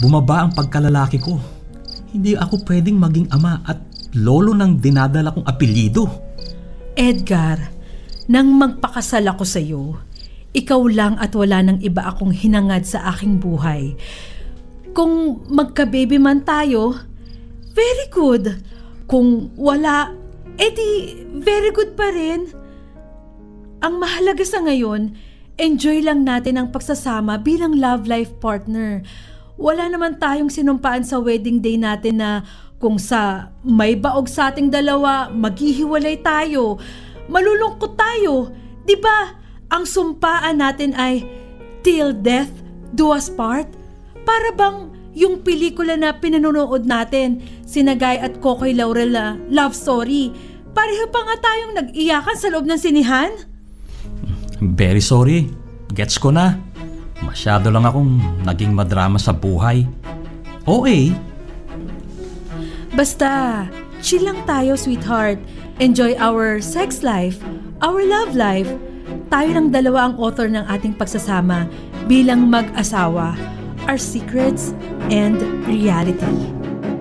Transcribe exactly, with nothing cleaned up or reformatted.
bumaba ang pagkalalaki ko. Hindi ako pwedeng maging ama at lolo ng dinadala kong apelyido. Edgar, nang magpakasal ako sa iyo, ikaw lang at wala nang iba akong hinangad sa aking buhay. Kung magka-baby man tayo, very good. Kung wala, edi very good pa rin. Ang mahalaga sa ngayon, enjoy lang natin ang pagsasama bilang love life partner. Wala naman tayong sinumpaan sa wedding day natin na kung sa may baog sa ating dalawa, maghihiwalay tayo, malulungkot tayo. Diba, ang sumpaan natin ay till death do us part? Para bang yung pelikula na pinanonood natin, sina Guy at Kokoy Laurel na love story, pareho pa nga tayong nag-iyakan sa loob ng sinihan? Very sorry. Gets ko na. Masyado lang akong naging madrama sa buhay. O A. Basta, chill lang tayo, sweetheart. Enjoy our sex life, our love life. Tayo lang dalawa ang author ng ating pagsasama bilang mag-asawa. Our secrets and reality.